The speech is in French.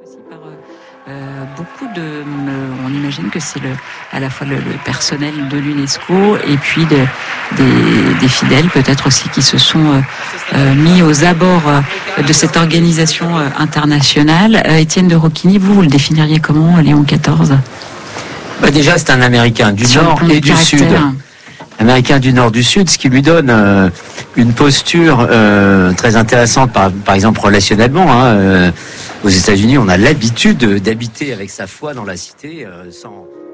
aussi par beaucoup de, on imagine que c'est à la fois le personnel de l'UNESCO et puis des fidèles peut-être aussi qui se sont mis aux abords de cette organisation internationale. Étienne de Roquigny, vous le définiriez comment, Léon XIV? Déjà, c'est un Américain du Nord et du Sud. Américain du Nord, du Sud, ce qui lui donne une posture très intéressante, par exemple relationnellement. Aux États-Unis, on a l'habitude d'habiter avec sa foi dans la cité sans